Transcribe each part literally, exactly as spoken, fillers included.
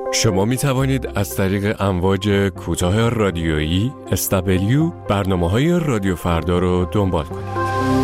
شما می توانید از طریق امواج کوتاه رادیویی اس دبلیو برنامه‌های رادیو فردا رو دنبال کنید.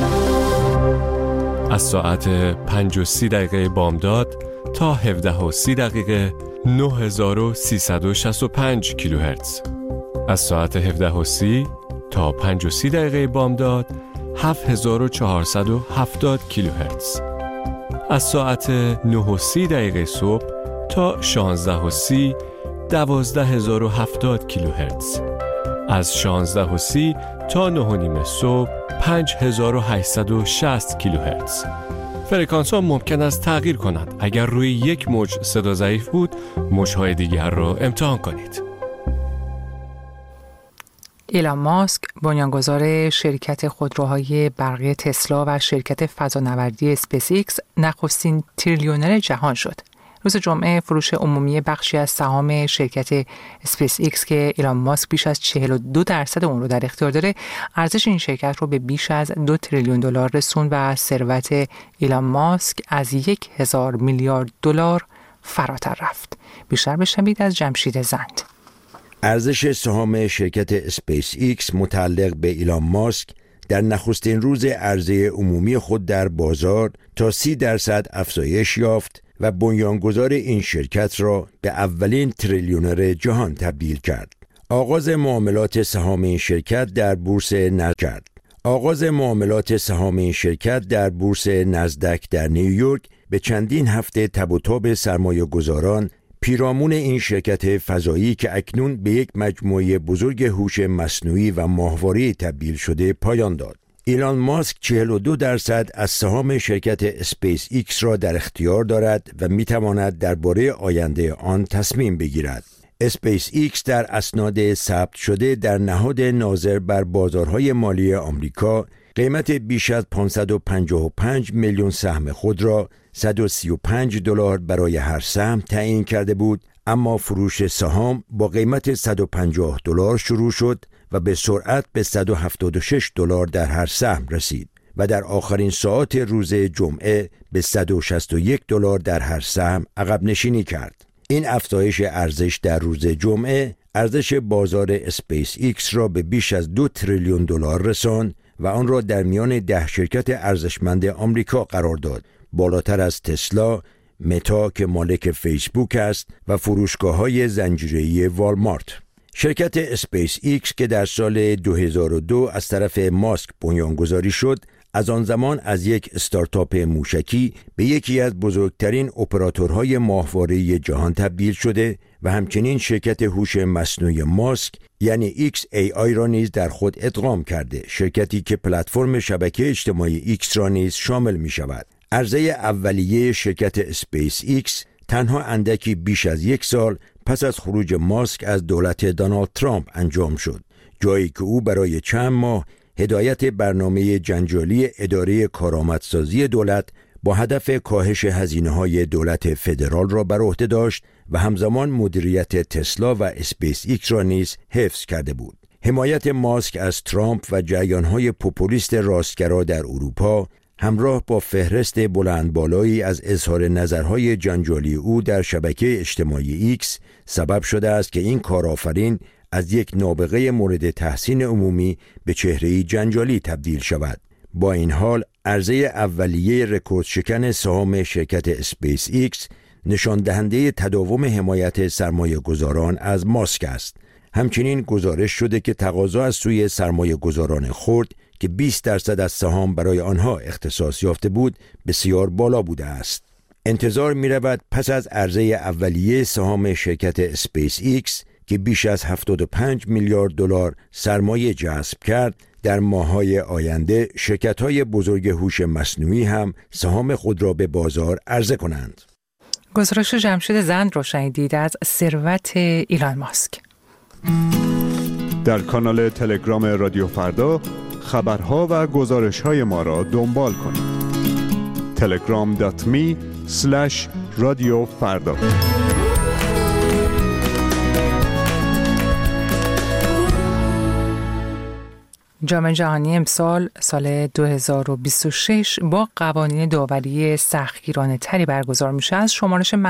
از ساعت پنج و سی دقیقه بامداد تا هفده و سی دقیقه نه هزار و سیصد و شصت و پنج کیلوهرتز. از ساعت هفده و سی تا پنج و سی دقیقه بامداد هفت هزار و چهارصد و هفتاد کیلوهرتز. از ساعت نه و سی دقیقه صبح تا شانزده و سی دوازده هزار و هفتاد کیلوهرتز. از شانزده و سی تا نه و نیم صبح پنج هزار و هشتصد و شصت کیلوهرتز. فرکانس ها ممکن است تغییر کنند. اگر روی یک موج صدا ضعیف بود، موج‌های دیگر را امتحان کنید. ایلان ماسک، بنیانگذار شرکت خودروهای برقی تسلا و شرکت فضانوردی اسپیس ایکس، نخستین تریلیونر جهان شد. روز جمعه فروش عمومی بخشی از سهام شرکت اسپیس ایکس که ایلان ماسک بیش از چهل و دو درصد اون رو در اختیار داره، ارزش این شرکت رو به بیش از دو تریلیون دلار رسوند و ثروت ایلان ماسک از یک هزار میلیارد دلار فراتر رفت. بیشتر بشنوید از جمشید زند. ارزش سهام شرکت اسپیس ایکس متعلق به ایلان ماسک در نخستین روز عرضه عمومی خود در بازار تا سی درصد افزایش یافت و بنیانگذار این شرکت را به اولین تریلیونر جهان تبدیل کرد. آغاز معاملات سهام این شرکت در بورس نزدک آغاز معاملات سهام این شرکت در بورس نزدک در نیویورک به چندین هفته تب و تاب سرمایه‌گذاران پیرامون این شرکت فضایی که اکنون به یک مجموعه بزرگ هوش مصنوعی و ماهواره‌ای تبدیل شده پایان داد. ایلان ماسک چهل و دو درصد از سهام شرکت اسپیس ایکس را در اختیار دارد و می‌تواند درباره آینده آن تصمیم بگیرد. اسپیس ایکس در اسناد ثبت شده در نهاد ناظر بر بازارهای مالی آمریکا قیمت بیش از پانصد و پنجاه و پنج میلیون سهم خود را صد و سی و پنج دلار برای هر سهم تعیین کرده بود، اما فروش سهام با قیمت صد و پنجاه دلار شروع شد و به سرعت به صد و هفتاد و شش دلار در هر سهم رسید و در آخرین ساعات روز جمعه به صد و شصت و یک دلار در هر سهم عقب نشینی کرد. این افزایش ارزش در روز جمعه ارزش بازار اسپیس ایکس را به بیش از دو تریلیون دلار رساند و آن را در میان ده شرکت ارزشمند آمریکا قرار داد، بالاتر از تسلا، متا که مالک فیسبوک است و فروشگاه‌های زنجیره‌ای والمارت. شرکت اسپیس ایکس که در سال دو هزار و دو از طرف ماسک بنیانگذاری شد، از آن زمان از یک استارتاپ موشکی به یکی از بزرگترین اپراتورهای ماهواره‌ای جهان تبدیل شده و همچنین شرکت هوش مصنوعی ماسک یعنی ایکس ای آی را نیز در خود ادغام کرده، شرکتی که پلتفرم شبکه اجتماعی ایکس را نیز شامل می شود. عرضه اولیه شرکت اسپیس ایکس تنها اندکی بیش از یک سال پس از خروج ماسک از دولت دونالد ترامپ انجام شد، جایی که او برای چند ماه هدایت برنامه جنجالی اداره کارآمدسازی دولت با هدف کاهش هزینه‌های دولت فدرال را بر عهده داشت و همزمان مدیریت تسلا و اسپیس ایکس را نیز حفظ کرده بود. حمایت ماسک از ترامپ و جریان‌های پوپولیست راستگرا در اروپا همراه با فهرست بلند بالایی از اظهار نظرهای جنجالی او در شبکه اجتماعی ایکس سبب شده است که این کارآفرین از یک نابغه مورد تحسین عمومی به چهره‌ای جنجالی تبدیل شود. با این حال عرضه اولیه رکورد شکن سهام شرکت اسپیس ایکس نشان دهنده تداوم حمایت سرمایه گذاران از ماسک است. همچنین گزارش شده که تقاضا از سوی سرمایه گذاران خرد که بیست درصد از سهام برای آنها اختصاص یافته بود بسیار بالا بوده است. انتظار می رود پس از عرضه اولیه سهام شرکت اسپیس ایکس که بیش از هفتاد و پنج میلیارد دلار سرمایه جذب کرد، در ماه‌های آینده شرکت‌های بزرگ هوش مصنوعی هم سهام خود را به بازار عرضه کنند. گزارش جمشید زند را شنیدید از ثروت ایلان ماسک. در کانال تلگرام رادیو فردا خبرها و گزارش‌های ما را دنبال کنید. تلگرام دات می اسلش رادیو فردا. جام جهانی امسال سال دو هزار و بیست و شش با قوانین داوری سختگیرانه تری برگزار میشه. از شمارش